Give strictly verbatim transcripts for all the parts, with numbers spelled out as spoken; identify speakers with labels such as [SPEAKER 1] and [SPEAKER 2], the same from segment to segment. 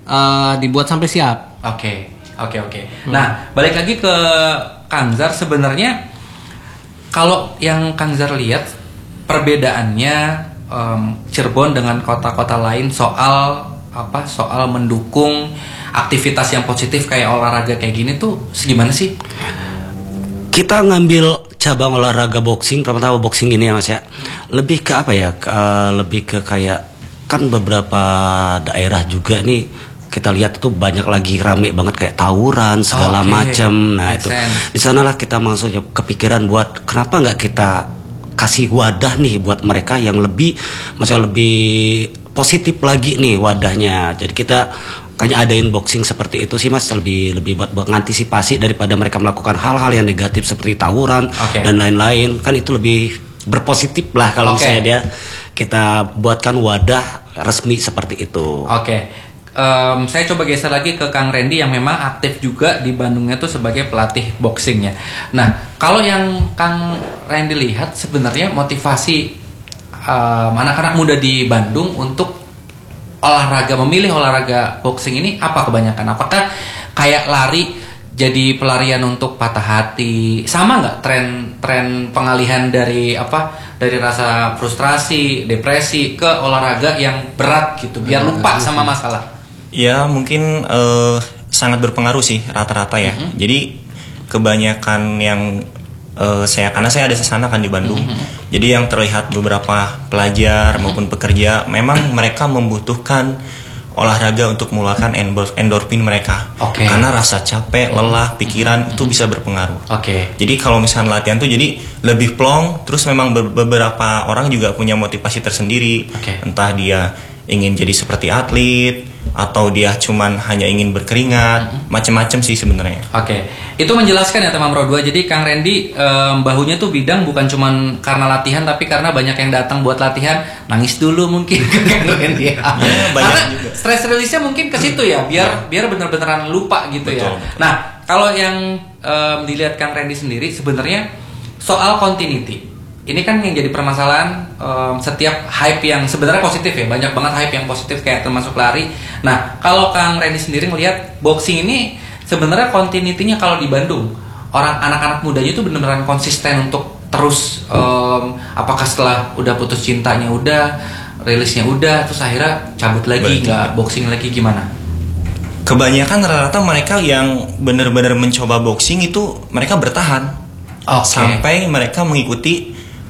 [SPEAKER 1] uh, dibuat sampai siap.
[SPEAKER 2] Oke, okay. oke, okay, oke. Okay. Hmm. Nah, balik lagi ke Kang Zar, sebenarnya kalau yang Kang Zar lihat perbedaannya um, Cirebon dengan kota-kota lain soal apa? Soal mendukung aktivitas yang positif kayak olahraga kayak gini tuh segimana sih?
[SPEAKER 3] Kita ngambil cabang olahraga boxing, pertama boxing ini ya Mas ya. Lebih ke apa ya? Uh, lebih ke kayak kan beberapa daerah juga nih kita lihat tuh banyak lagi rame banget kayak tawuran segala oh, okay. macam. Nah Make itu di sanalah kita maksudnya kepikiran buat kenapa nggak kita kasih wadah nih buat mereka yang lebih, maksudnya lebih positif lagi nih wadahnya. Jadi kita kayaknya adain boxing seperti itu sih Mas, lebih lebih buat mengantisipasi daripada mereka melakukan hal-hal yang negatif seperti tawuran okay. dan lain-lain. Kan itu lebih berpositif lah kalau okay. misalnya dia kita buatkan wadah resmi seperti itu.
[SPEAKER 2] Oke. Okay. Um, saya coba geser lagi ke Kang Randy yang memang aktif juga di Bandungnya tuh sebagai pelatih boxingnya. Nah, kalau yang Kang Randy lihat sebenarnya motivasi um, anak-anak muda di Bandung untuk olahraga, memilih olahraga boxing ini apa kebanyakan? Apakah kayak lari jadi pelarian untuk patah hati? Sama nggak tren-tren pengalihan dari apa? Dari rasa frustrasi, depresi ke olahraga yang berat gitu, biar lupa sama masalah?
[SPEAKER 4] Ya mungkin uh, sangat berpengaruh sih rata-rata ya. Mm-hmm. Jadi kebanyakan yang uh, saya karena saya ada sesana kan di Bandung. Mm-hmm. Jadi yang terlihat beberapa pelajar mm-hmm. maupun pekerja memang mereka membutuhkan olahraga untuk mengeluarkan endorfin mereka. Okay. Karena rasa capek, lelah, pikiran mm-hmm. itu bisa berpengaruh. Oke. Okay. Jadi kalau misalnya latihan tuh jadi lebih plong. Terus memang beberapa orang juga punya motivasi tersendiri. Okay. Entah dia ingin jadi seperti atlet atau dia cuman hanya ingin berkeringat, mm-hmm. macam-macam sih sebenarnya.
[SPEAKER 2] Oke, okay. Itu menjelaskan ya teman Pro dua. Jadi Kang Randy um, bahunya tuh bidang bukan cuman karena latihan, tapi karena banyak yang datang buat latihan, nangis dulu mungkin ke Kang Randy. Ya, karena stress release-nya mungkin ke situ ya, biar biar bener-beneran lupa gitu. Betul, ya. Betul. Nah, kalau yang um, dilihat Kang Randy sendiri sebenarnya soal continuity. Ini kan yang jadi permasalahan um, setiap hype yang sebenarnya positif ya, banyak banget hype yang positif kayak termasuk lari. Nah, kalau Kang Randy sendiri melihat boxing ini sebenarnya continuity-nya kalau di Bandung, orang anak-anak mudanya itu benar-benar konsisten untuk terus um, apakah setelah udah putus cintanya udah, rilisnya udah, terus akhirnya cabut lagi, nggak boxing lagi, gimana?
[SPEAKER 4] Kebanyakan rata-rata mereka yang benar-benar mencoba boxing itu mereka bertahan okay. sampai mereka mengikuti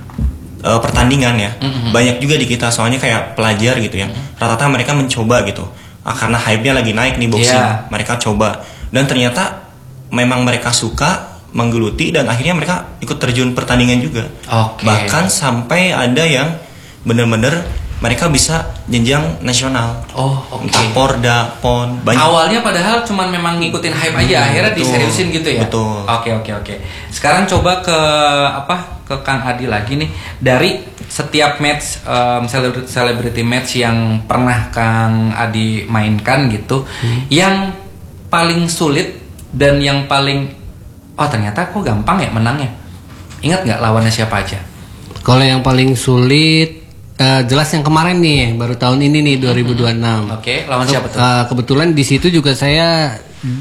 [SPEAKER 4] Uh, pertandingan ya. Mm-hmm. Banyak juga di kita soalnya kayak pelajar gitu ya. Mm-hmm. Rata-rata mereka mencoba gitu. Ah, karena hype-nya lagi naik nih boxing. Yeah. Mereka coba dan ternyata memang mereka suka menggeluti dan akhirnya mereka ikut terjun pertandingan juga. Okay. Bahkan sampai ada yang benar-benar mereka bisa jenjang nasional.
[SPEAKER 2] Oh, oke. Okay.
[SPEAKER 4] Entah Porda, Pon, banyak.
[SPEAKER 2] Awalnya padahal cuman memang ngikutin hype aja, hmm, akhirnya betul. Diseriusin gitu ya.
[SPEAKER 4] Betul.
[SPEAKER 2] Oke, oke, oke. Sekarang coba ke apa? Ke Kang Adi lagi nih. Dari setiap match um, celebrity match yang pernah Kang Adi mainkan gitu, hmm. yang paling sulit dan yang paling oh ternyata kok gampang ya menangnya. Ingat nggak lawannya siapa aja?
[SPEAKER 1] Kalau yang paling sulit Uh, jelas yang kemarin nih, baru tahun ini nih dua ribu dua puluh enam.
[SPEAKER 2] Oke, okay, lawan siapa tuh?
[SPEAKER 1] Uh, kebetulan di situ juga saya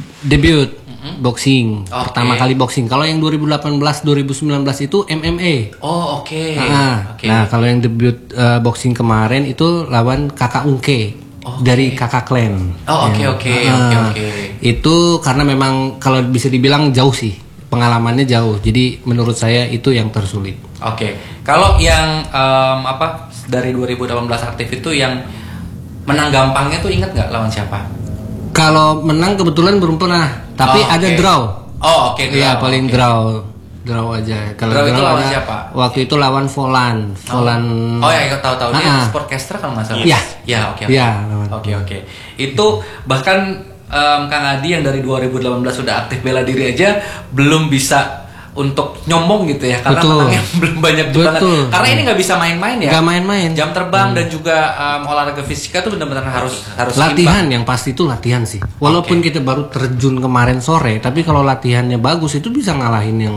[SPEAKER 1] debut mm-hmm. boxing, okay. pertama kali boxing. Kalau yang dua ribu delapan belas dua ribu sembilan belas itu M M A.
[SPEAKER 2] Oh, oke. Okay.
[SPEAKER 1] Nah, okay. nah kalau yang debut uh, boxing kemarin itu lawan Kakak Ungke oh, dari okay. Kakak Clan.
[SPEAKER 2] Oh, oke oke oke oke.
[SPEAKER 1] Itu karena memang kalau bisa dibilang jauh sih. Pengalamannya jauh, jadi menurut saya itu yang tersulit.
[SPEAKER 2] Oke, okay. Kalau yang um, apa dari dua ribu delapan belas aktif itu yang menang gampangnya tuh ingat nggak lawan siapa?
[SPEAKER 1] Kalau menang kebetulan belum pernah, tapi oh, ada okay. draw.
[SPEAKER 2] Oh oke. Okay,
[SPEAKER 1] iya paling okay. draw, draw aja. Kalau
[SPEAKER 2] draw,
[SPEAKER 1] draw
[SPEAKER 2] itu lawan
[SPEAKER 1] ada,
[SPEAKER 2] siapa?
[SPEAKER 1] Waktu itu lawan Volan, Volan.
[SPEAKER 2] Oh, oh ya, tahu-tahu dia sportcaster kalau nggak salah.
[SPEAKER 1] Iya.
[SPEAKER 2] Ya oke.
[SPEAKER 1] Iya.
[SPEAKER 2] Oke oke. Itu bahkan Um, Kang Adi yang dari dua ribu delapan belas sudah aktif bela diri aja belum bisa untuk nyombong gitu ya karena
[SPEAKER 1] Betul.
[SPEAKER 2] menangnya belum banyak banget. Karena ini nggak bisa main-main ya.
[SPEAKER 1] Nggak main-main.
[SPEAKER 2] Jam terbang hmm. dan juga um, olahraga fisika tuh benar-benar harus harus
[SPEAKER 1] latihan
[SPEAKER 2] imbang.
[SPEAKER 1] Yang pasti itu latihan sih. Walaupun okay. kita baru terjun kemarin sore, tapi kalau latihannya bagus itu bisa ngalahin yang,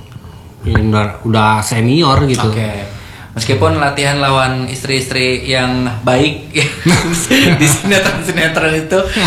[SPEAKER 1] yang udah, udah senior gitu.
[SPEAKER 2] Oke. Okay. Meskipun latihan lawan istri-istri yang baik di sinetron-sinetron itu